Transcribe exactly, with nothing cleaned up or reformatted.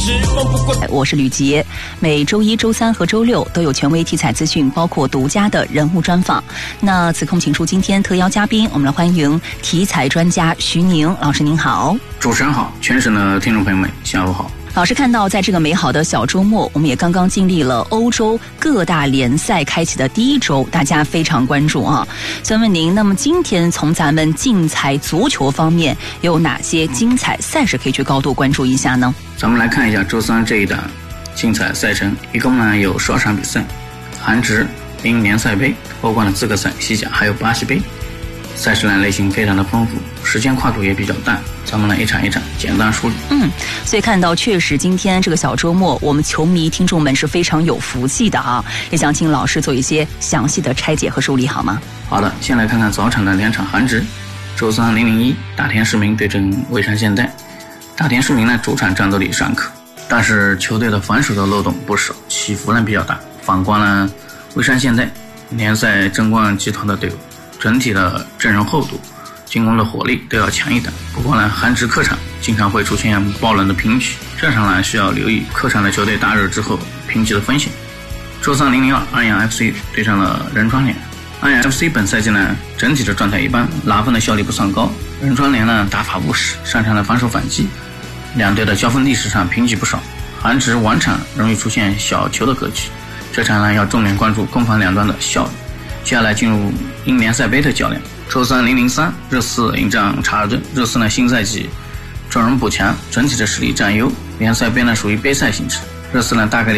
我是吕杰，每周一、周三和周六都有权威体彩资讯，包括独家的人物专访。那此空请出今天特邀嘉宾，我们来欢迎体彩专家徐宁老师。您好。 主持人好，全省的听众朋友们下午好。 老师，看到在这个美好的小周末，我们也刚刚经历了欧洲各大联赛开启的第一周，大家非常关注啊。想问您，那么今天从咱们竞彩足球方面有哪些精彩赛事可以去高度关注一下呢？ 咱们来看一下周三这一档竞彩赛程，一共呢有十二场比赛，韩职、英联赛杯、欧冠的资格赛、西甲还有巴西杯。赛事呢类型非常的丰富，时间跨度也比较大，咱们呢一场一场简单梳理。 嗯，所以看到确实今天这个小周末，我们球迷听众们是非常有福气的啊！也想请老师做一些详细的拆解和梳理，好吗？ 好的，先来看看早场的两场韩职。周三零零一大田市民对阵蔚山现代。大田市民呢主场战斗力尚可，但是球队的防守的漏洞不少，起伏呢比较大。反观呢蔚山现代，联赛争冠集团的队伍，整体的阵容厚度、进攻的火力都要强一点。不过呢，韩职客场经常会出现爆冷的平局，这场呢需要留意客场的球队大热之后平局的风险。周三零零二安阳 F C 对上了仁川联。安阳 F C 本赛季呢整体的状态一般，拿分的效率不算高。仁川联呢打法务实，擅长的防守反击，两队的交锋历史上平局不少。韩职晚场容易出现小球的格局，这场呢要重点关注攻防两端的效率。接下来进入英联赛杯的较量。周三零零三热刺迎战查尔顿。热刺呢新赛季众人补强，整体的实力占优，联赛杯呢属于杯赛性质，热刺呢大概率